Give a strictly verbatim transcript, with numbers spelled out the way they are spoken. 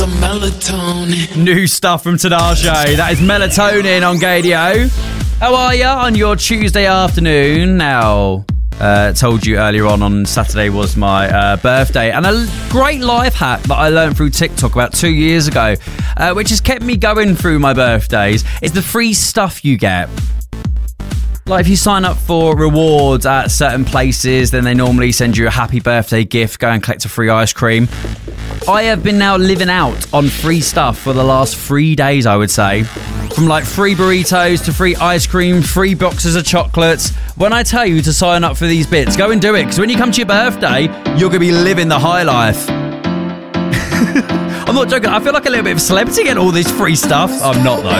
Melatonin. New stuff from Tinashe. That is Melatonin on Gadio. How are you on your Tuesday afternoon? Now, uh, told you earlier on on Saturday was my uh, birthday, and a great life hack that I learned through TikTok about two years ago, uh, which has kept me going through my birthdays, is the free stuff you get. Like if you sign up for rewards at certain places, then they normally send you a happy birthday gift, go and collect a free ice cream. I have been now living out on free stuff for the last three days, I would say. From like free burritos to free ice cream, free boxes of chocolates. When I tell you to sign up for these bits, go and do it, because when you come to your birthday, you're going to be living the high life. I'm not joking, I feel like a little bit of a celebrity getting all this free stuff. I'm not though.